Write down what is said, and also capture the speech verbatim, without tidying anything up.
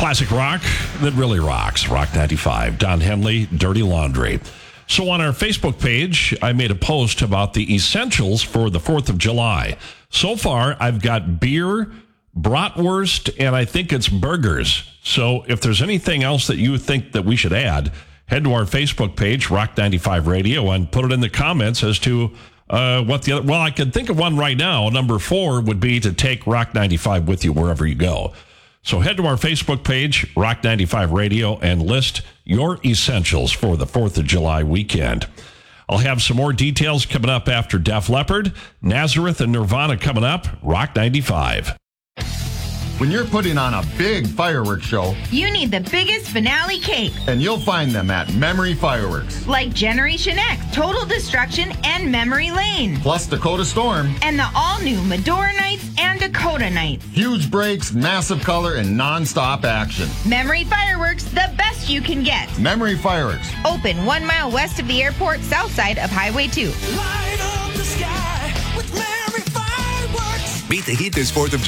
Classic rock that really rocks. Rock ninety-five. Don Henley, Dirty Laundry. So on our Facebook page, I made a post about the essentials for the fourth of July. So far, I've got beer, bratwurst, and I think it's burgers. So if there's anything else that you think that we should add, head to our Facebook page, Rock ninety-five Radio, and put it in the comments as to uh, what the other... Well, I can think of one right now. Number four would be to take Rock ninety-five with you wherever you go. So head to our Facebook page, Rock ninety-five Radio, and list your essentials for the fourth of July weekend. I'll have some more details coming up after Def Leppard, Nazareth, and Nirvana coming up. Rock ninety-five. When you're putting on a big fireworks show, you need the biggest finale cake. And you'll find them at Memory Fireworks. Like Generation X, Total Destruction, and Memory Lane. Plus Dakota Storm. And the all-new Medora Nights and Dakota Nights. Huge breaks, massive color, and non-stop action. Memory Fireworks, the best you can get. Memory Fireworks. Open one mile west of the airport, south side of Highway two. Light up the sky with Memory Fireworks. Beat the heat this fourth of July.